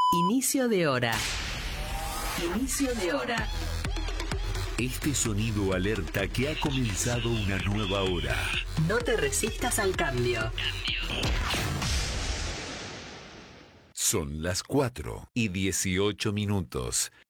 Inicio de hora. Inicio de hora. Este sonido alerta que ha comenzado una nueva hora. No te resistas al cambio. Son las 4:18.